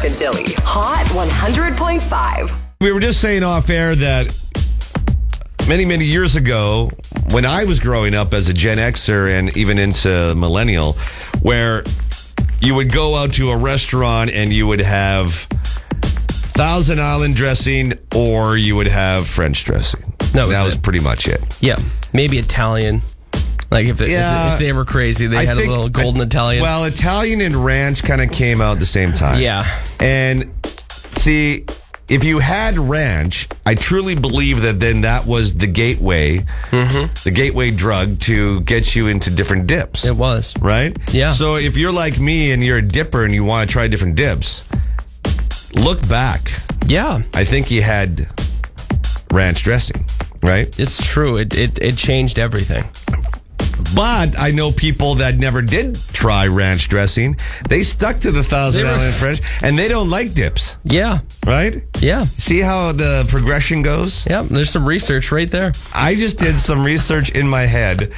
and Dilly. Hot 100.5. We were just saying off air that many, many years ago, when I was growing up as a Gen Xer and even into millennial, where you would go out to a restaurant and you would have Thousand Island dressing or you would have French dressing. That was pretty much it. Yeah. Maybe Italian. Like if they were crazy, they had a little golden Italian. Well, Italian and ranch kind of came out at the same time. Yeah. And see, if you had ranch, I truly believe that then that was the gateway, the gateway drug to get you into different dips. It was. Right? Yeah. So if you're like me and you're a dipper and you want to try different dips, look back. Yeah. I think you had ranch dressing, right? It's true. It changed everything. But I know people that never did try ranch dressing. They stuck to the Thousand Island French, and they don't like dips. Yeah. Right? Yeah. See how the progression goes? Yeah, there's some research right there. I just did some research in my head.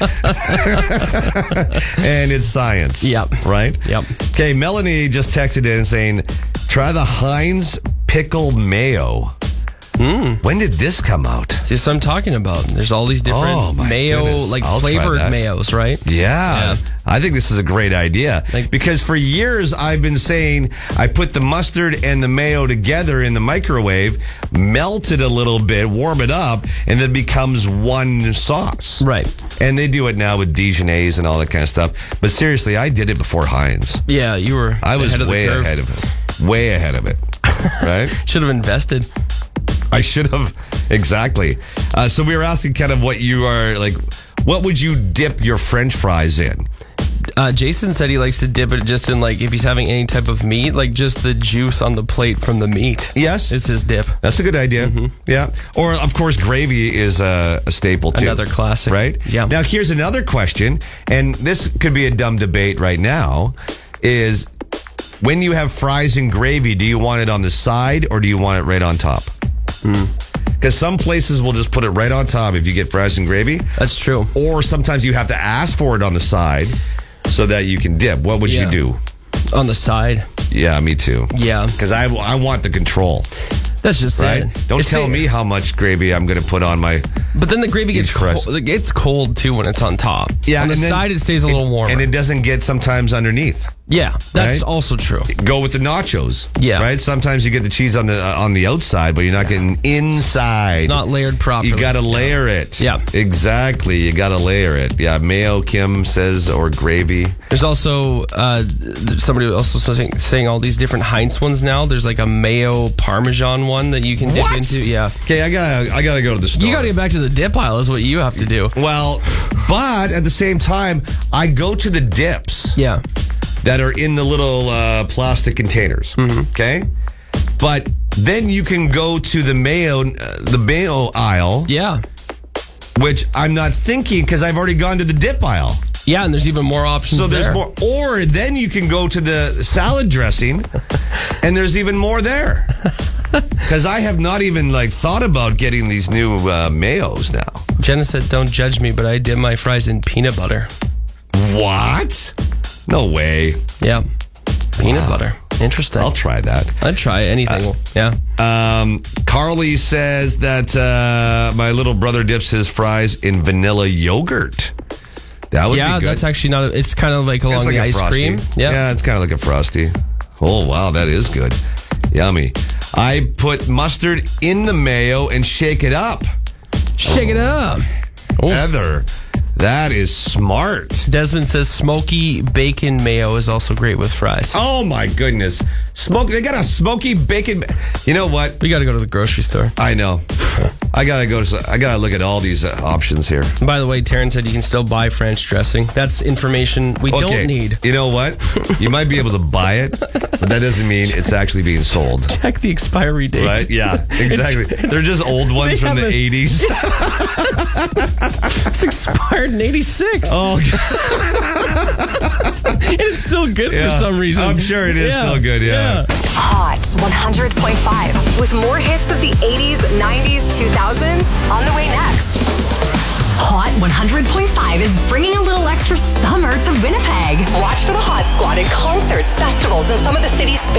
And it's science. Yep. Right? Yep. Okay, Melanie just texted in saying, try the Heinz pickle mayo. When did this come out? See, that's what I'm talking about. There's all these different mayo, I'll flavored mayos, right? Yeah. I think this is a great idea. Because for years I've been saying I put the mustard and the mayo together in the microwave, melt it a little bit, warm it up, and it becomes one sauce. Right. And they do it now with Dijonnaise and all that kind of stuff. But seriously, I did it before Heinz. Yeah, you were I was way ahead of it. Way ahead of it. Right? Should have invested. I should have. Exactly. So we were asking kind of what you are like, what would you dip your French fries in? Jason said he likes to dip it just in, like, if he's having any type of meat, like just the juice on the plate from the meat. Yes. It's his dip. That's a good idea. Yeah. Or, of course, gravy is a staple, too. Another classic. Right? Yeah. Now, here's another question, and this could be a dumb debate right now, is when you have fries and gravy, do you want it on the side or do you want it right on top? Because some places will just put it right on top if you get fries and gravy. That's true. Or sometimes you have to ask for it on the side so that you can dip. What would you do? On the side. Yeah, me too. Yeah. Because I want the control. That's just right. it. Don't tell me how much gravy I'm going to put on my. But then the gravy gets cold. It gets cold too when it's on top. Yeah. On the side, it stays a little warmer. And it doesn't get sometimes underneath. Yeah, that's also true. Go with the nachos. Yeah. Right? Sometimes you get the cheese on the outside, but you're not getting inside. It's not layered properly. You got to layer it. Yeah. Exactly. You got to layer it. Yeah. Mayo, Kim says, or gravy. There's also somebody also saying all these different Heinz ones now. There's like a mayo Parmesan one that you can dip into. Yeah. Okay, I gotta go to the store. You gotta get back to the dip aisle is what you have to do. Well, but at the same time, I go to the dips. Yeah. That are in the little plastic containers. Okay? But then you can go to the mayo aisle. Yeah. Which I'm not thinking because I've already gone to the dip aisle. Yeah, and there's even more options. So there's more. Or then you can go to the salad dressing and there's even more there. Because I have not even thought about getting these new mayos now. Jenna said, don't judge me, but I dip my fries in peanut butter. What? No way. Yeah. Peanut butter. Interesting. I'll try that. I'd try anything. Yeah. Carly says that my little brother dips his fries in vanilla yogurt. That would be good. That's actually not. It's kind of like along the ice cream. Yeah, it's kind of like a Frosty. Oh, wow, that is good. Yummy. I put mustard in the mayo and shake it up. Shake it up. Heather, that is smart. Desmond says smoky bacon mayo is also great with fries. Oh, my goodness. They got a smoky bacon. You know what? We got to go to the grocery store. I know. I got to look at all these options here. And by the way, Taryn said you can still buy French dressing. That's information we don't need. You know what? You might be able to buy it, but that doesn't mean it's actually being sold. Check the expiry date. Right? Yeah, exactly. They're just old ones from the 80s. It's expired in 86. Oh, and it's still good for some reason. I'm sure it is still good, yeah. Hot 100.5 with more hits of the 80s, 90s, 2000s on the way next. Hot 100.5 is bringing a little extra summer to Winnipeg. Watch for the Hot Squad at concerts, festivals, and some of the city's